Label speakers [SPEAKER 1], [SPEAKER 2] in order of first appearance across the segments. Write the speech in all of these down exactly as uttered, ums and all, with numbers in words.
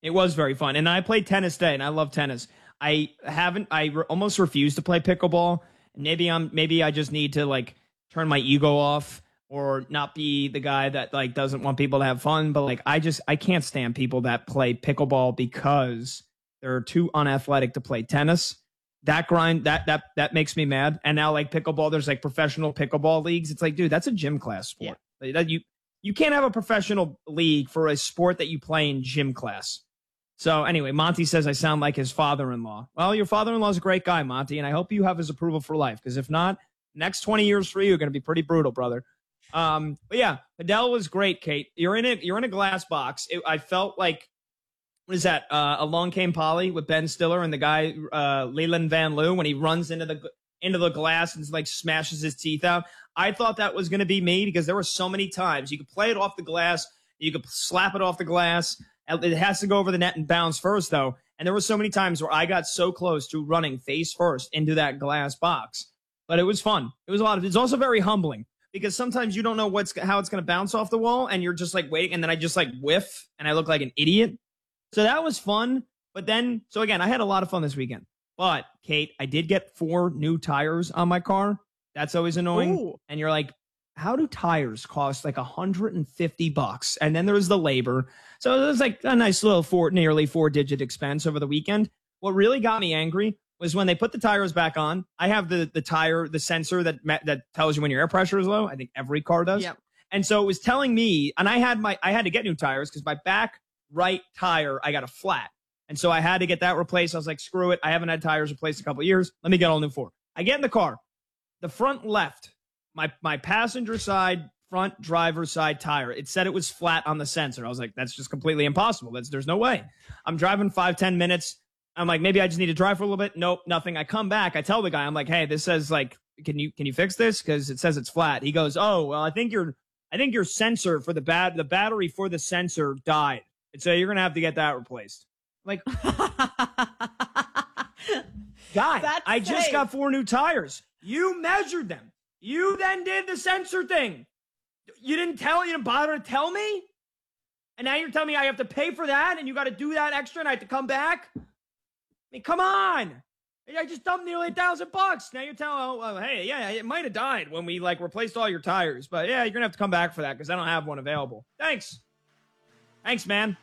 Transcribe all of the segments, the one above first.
[SPEAKER 1] It was very fun. And I played tennis today, and I love tennis. I haven't, I re- almost refuse to play pickleball. Maybe I'm, maybe I just need to like turn my ego off or not be the guy that like doesn't want people to have fun. But like, I just, I can't stand people that play pickleball because they're too unathletic to play tennis. That grind, that, that, that makes me mad. And now like pickleball, there's like professional pickleball leagues. It's like, dude, that's a gym class sport. Yeah. Like, you, you can't have a professional league for a sport that you play in gym class. So anyway, Monty says I sound like his father-in-law. Well, your father-in-law is a great guy, Monty, and I hope you have his approval for life. Because if not, next twenty years for you are going to be pretty brutal, brother. Um, but yeah, Adele was great, Kate. You're in it. You're in a glass box. It, I felt like, what is that? Uh, Along Came Polly with Ben Stiller and the guy uh, Leland Van Loo when he runs into the into the glass and like smashes his teeth out. I thought that was going to be me because there were so many times you could play it off the glass, you could slap it off the glass. It has to go over the net and bounce first, though. And there were so many times where I got so close to running face first into that glass box. But it was fun. It was a lot of, it's also very humbling because sometimes you don't know what's how it's going to bounce off the wall and you're just like waiting. And then I just like whiff and I look like an idiot. So that was fun. But then, so again, I had a lot of fun this weekend. But Kate, I did get four new tires on my car. That's always annoying. Ooh. And you're like, how do tires cost like one hundred fifty bucks? And then there's the labor. So it was like a nice little four, nearly four digit expense over the weekend. What really got me angry was when they put the tires back on. I have the, the tire, the sensor that, that tells you when your air pressure is low. I think every car does. Yep. And so it was telling me, and I had my, I had to get new tires because my back right tire, I got a flat. And so I had to get that replaced. I was like, screw it. I haven't had tires replaced in a couple of years. Let me get all new four. I get in the car, the front left, My my passenger side, front driver side tire, it said it was flat on the sensor. I was like, that's just completely impossible. That's, there's no way. I'm driving five, ten minutes. I'm like, maybe I just need to drive for a little bit. Nope, nothing. I come back. I tell the guy, I'm like, hey, this says like, can you can you fix this? Because it says it's flat. He goes, oh, well, I think your I think your sensor for the bat the battery for the sensor died. And so you're gonna have to get that replaced. I'm like, guy, that's I safe. Just got four new tires. You measured them. You then did the sensor thing. You didn't tell, you didn't bother to tell me? And now you're telling me I have to pay for that and you got to do that extra and I have to come back? I mean, come on. I just dumped nearly a thousand bucks. Now you're telling, oh, well, hey, yeah, it might have died when we like replaced all your tires. But yeah, you're going to have to come back for that because I don't have one available. Thanks. Thanks, man.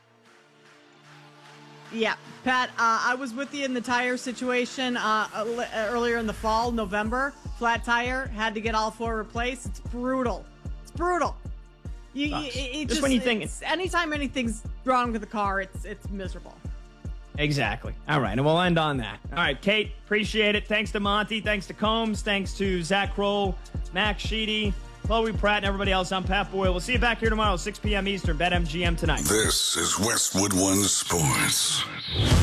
[SPEAKER 2] Yeah, Pat, uh, I was with you in the tire situation uh, earlier in the fall, November. Flat tire, had to get all four replaced. It's brutal. It's brutal. You, you, it, it
[SPEAKER 1] just,
[SPEAKER 2] just
[SPEAKER 1] when you think
[SPEAKER 2] anytime anything's wrong with the car, it's it's miserable.
[SPEAKER 1] Exactly. All right, and we'll end on that. All right, Kate, appreciate it. Thanks to Monty. Thanks to Combs. Thanks to Zach Kroll, Max Sheedy, Chloe Pratt, and everybody else. I'm Pat Boyle. We'll see you back here tomorrow, six p.m. Eastern, BetMGM tonight.
[SPEAKER 3] This is Westwood One Sports.